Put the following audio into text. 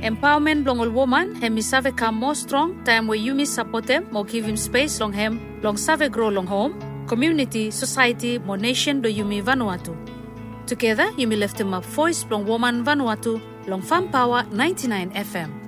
Empowerment long all woman, hem mi save come more strong, time where you mi support them, more give him space long hem, long save grow long home, community, society, more nation do you mi Vanuatu. Together, you mi lift him up voice long woman Vanuatu, long Farm Power 99 FM.